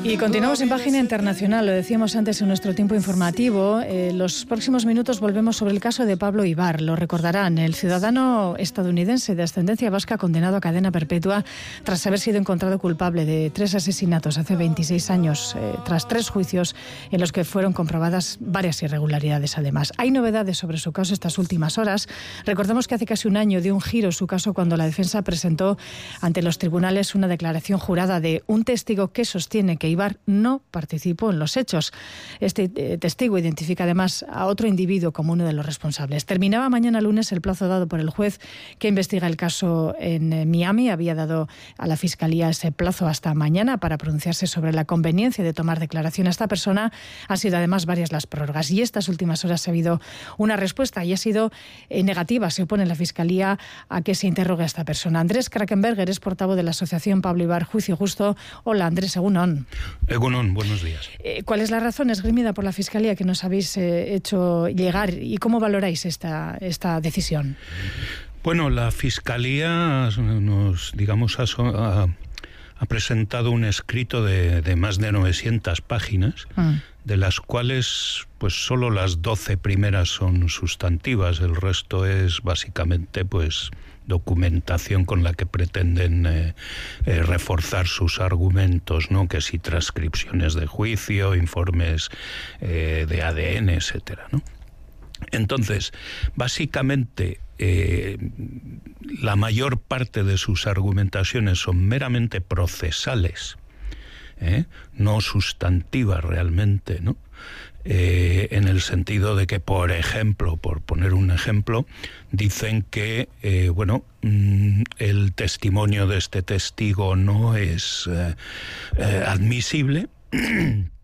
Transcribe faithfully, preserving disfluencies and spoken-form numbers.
Y continuamos en página internacional, lo decíamos antes en nuestro tiempo informativo. En los próximos minutos volvemos sobre el caso de Pablo Ibar. Lo recordarán, el ciudadano estadounidense de ascendencia vasca condenado a cadena perpetua tras haber sido encontrado culpable de tres asesinatos hace veintiséis años, eh, tras tres juicios en los que fueron comprobadas varias irregularidades además. Hay novedades sobre su caso estas últimas horas. Recordemos que hace casi un año dio un giro su caso cuando la defensa presentó ante los tribunales una declaración jurada de un testigo que sostiene que Ibar no participó en los hechos. Este eh, testigo identifica además a otro individuo como uno de los responsables. Terminaba mañana lunes el plazo dado por el juez que investiga el caso en eh, Miami. Había dado a la Fiscalía ese plazo hasta mañana para pronunciarse sobre la conveniencia de tomar declaración a esta persona. Han sido además varias las prórrogas y estas últimas horas ha habido una respuesta y ha sido eh, negativa. Se opone la Fiscalía a que se interrogue a esta persona. Andrés Krakenberger es portavoz de la Asociación Pablo Ibar Juicio Justo. Hola Andrés, egunon. Egunon, buenos días. Eh, ¿Cuál es la razón esgrimida por la Fiscalía que nos habéis eh, hecho llegar y cómo valoráis esta, esta decisión? Bueno, la Fiscalía nos, digamos, ha, ha, ha presentado un escrito de, de más de novecientas páginas, mm. de las cuales pues solo las doce primeras son sustantivas, el resto es básicamente pues documentación con la que pretenden eh, eh, reforzar sus argumentos, ¿no? Que si transcripciones de juicio, informes eh, de A D N, etcétera, ¿no? Entonces, básicamente, eh, la mayor parte de sus argumentaciones son meramente procesales, ¿eh? no sustantivas realmente, ¿no? Eh, en el sentido de que, por ejemplo, por poner un ejemplo, dicen que, eh, bueno, mmm, el testimonio de este testigo no es eh, eh, admisible